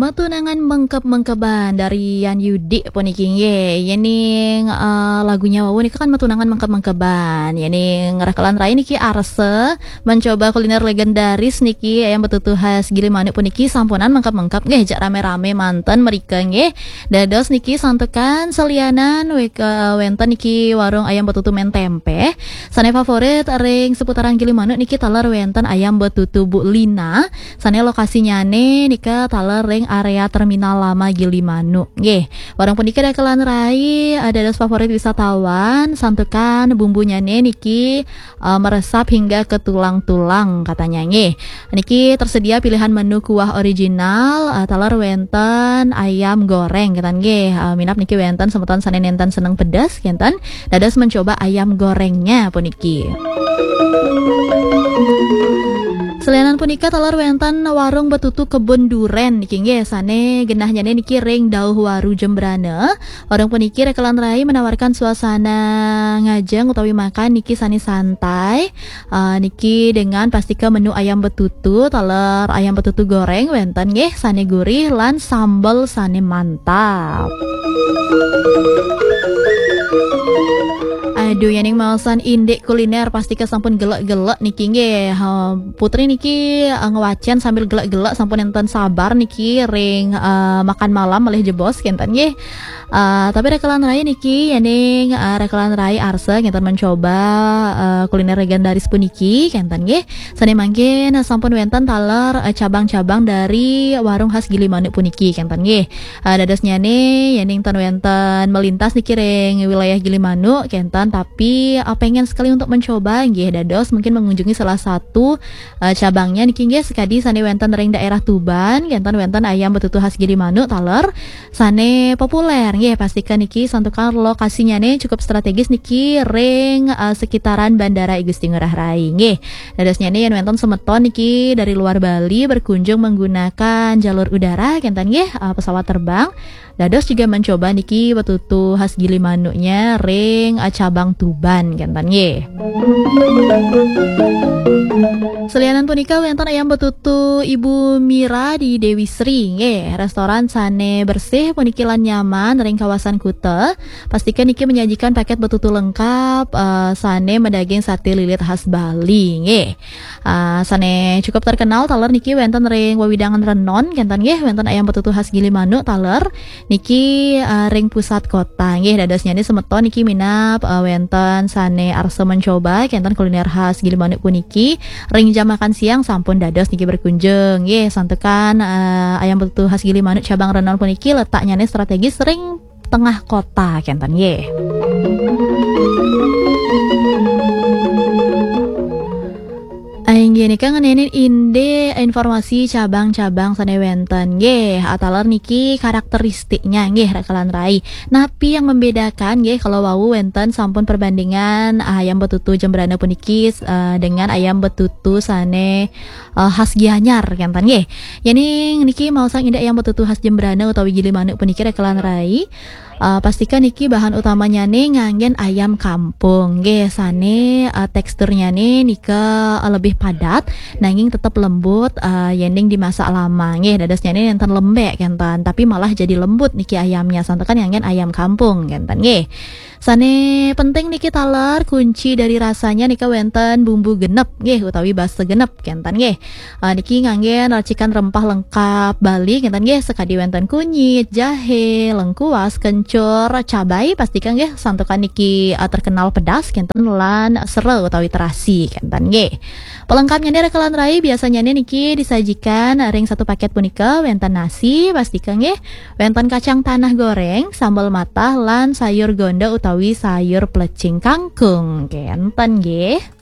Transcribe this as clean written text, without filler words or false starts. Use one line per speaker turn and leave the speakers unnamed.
Matunangan mengkep-mengkeban dari Yan Yudi puniki nggih. Yening lagunya wau nika kan matunangan mengkep-mengkeban. Yening rekalan rai niki arse mencoba kuliner legendaris niki ayam betutu khas Gilimanuk puniki sampunan mengkep-mengkep nggih jak rame-rame manten merika nggih. Dados niki santukan selianan wenten niki warung ayam betutu men tempe. Sane favorit ring seputaran Gilimanuk niki taler wenten ayam betutu Bu Lina. Sane lokasinya nika taler ring area terminal lama Gilimanuk nggih. Warung punika dakelan rai dados favorit wisatawan santukan bumbunya niki meresap hingga ke tulang-tulang katanya nggih. Niki tersedia pilihan menu kuah original taler wenten ayam goreng ketan nggih. Minap niki wenten semeton sane nenten seneng pedas kenten dados mencoba ayam gorengnya puniki. Selayanan punika talar wenten warung betutu kebun duren niki nggih sane genahnya niki ring dauh waru Jembrana. Warung puniki rekelan rai menawarkan suasana ngajeng utawi makan niki sane santai. Niki dengan pastika menu ayam betutu taler ayam betutu goreng wenten nggih sane gurih lan sambal sane mantap. Aduh yaning maosan indek kuliner pasti sampun gelek-gelek niki nggih. Putri niki ngewacen sambil gelek-gelek sampun enten sabar niki ring makan malam melih jebos kenten nggih. Tapi rekalan rai niki yaning rekalan rai arse ngenten mencoba kuliner legendaris puniki kenten nggih. Sane mangkin sampun wenten taler cabang-cabang dari warung khas Gilimanuk puniki kenten nggih. Dados nyane yaning ten wenten melintas niki ring wilayah Gilimanuk kenten tapi pengen sekali untuk mencoba nggih dados mungkin mengunjungi salah satu cabangnya niki nggih sekadi sane wenten ring daerah Tuban kenten wenten ayam betutu khas Gilimanuk taler sane populer nggih pastikan niki santukan lokasinya cukup strategis niki ring sekitaran Bandara I Gusti Ngurah Rai nggih. Dados nyane yen wenten semeton niki dari luar Bali berkunjung menggunakan jalur udara kenten nggih pesawat terbang. Dados juga mencoba niki betutu khas Gilimanuknya ring cabang Tuban kenten nggih. Selianan punika wenten ayam betutu Ibu Mira di Dewi Sri nggih. Restoran sane bersih puniki lan nyaman ring kawasan Kute. Pastikan niki menyajikan paket betutu lengkap sane medaging sate lilit khas Bali nggih. Sane cukup terkenal taler niki wenten ring wewidangan renon kenten nggih wenten ayam betutu khas Gilimanuk taler niki ring pusat kota nggih. Dados nyane semeton niki minap wenten sane arsa mencoba kenten kuliner khas Gilimanuk puniki ring jam makan siang sampun dados niki berkunjung nggih santukan ayam betutu khas Gilimanuk cabang renon puniki letaknya strategis ring tengah kota kenten nggih. Gini kan ngenenin inde informasi cabang-cabang sane wenten nggih ataler niki karakteristiknya nggih rekalan rai. Napi yang membedakan nggih kalau wau wenten sampun perbandingan ayam betutu Jembrana puniki dengan ayam betutu sane khas Gianyar kenten nggih. Yening niki mau sang inde ayam betutu khas Jembrana utawi Gilimanuk puniki rekalan rai. Pastikan niki bahan utamanya nganggen ayam kampung nggih sane teksturnya nika lebih padat nanging tetap lembut yening dimasak lama nggih dadasnya enten lembek kenten tapi malah jadi lembut niki ayamnya santukan nganggen ayam kampung kenten nggih. Sane penting niki taler kunci dari rasanya nika wenten bumbu genep nggih utawi basa genep kenten nggih. Niki nganggen racikan rempah lengkap Bali kenten nggih sekadi wenten kunyit, jahe, lengkuas, kencur, cabai pastikan nggih santukan niki terkenal pedas kenten lan sere utawi terasi kenten nggih. Pelengkapnya rekalan rai biasanya niki disajikan ring satu paket punika wenten nasi pastikan nggih wenten kacang tanah goreng, sambal matah lan sayur gonda utawi sayur plecing kangkung kenten nggih.